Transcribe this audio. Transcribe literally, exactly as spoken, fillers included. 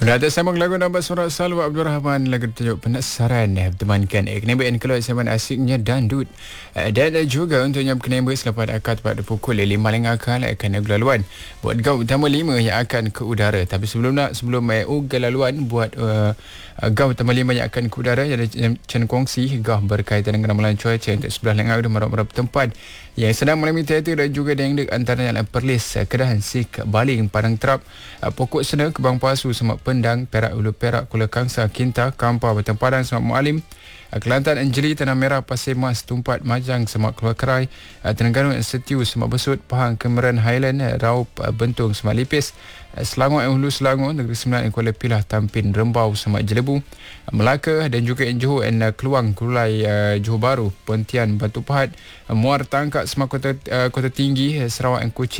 Dah tersambung lagu Nambah Surat Salwa Abdul Rahman, lagu tajuk Penasaran bertemankan Knembek yang keluar zaman asiknya Dandut. Dan juga untuknya Knembek selepas akad pada pukul lima lengah akal akan laluan buat gaut utama lima yang akan ke udara. Tapi sebelum nak sebelum uga laluan buat uh, gaut utama lima yang akan ke udara, ada Chen Kongsi gah berkaitan dengan ramalan cuaca untuk sebelah lengah dan marap-marap tempat yang sedang mengalami teater dan juga dengdek antaranya Perlis, Kedah, Sik, Baling, Padang Terap, Pokok Sena, Kebang Pasu, Semak Pendang, Perak, Ulu Perak, Kuala Kangsa, Kinta, Kampar, Batang Padang, Semak Mualim, Kelantan, Anjeli, Tanah Merah, Pasir Mas, Tumpat, Majang, Semak Keluar Kerai, Terengganu, Setiu, Semak Besut, Pahang, Kemeran, Highland, Raup, Bentung, Semak Lipis, Selangor, Hulu Selangor, Negeri Sembilan, Kuala Pilah, Tampin, Rembau, Semak Jelebu, Melaka dan juga Johor dan Keluang, Kulai, Johor Baru, Pontian, Batu Pahat, Muar Tangkak, Semak Kota, Kota Tinggi, Sarawak dan Kuching.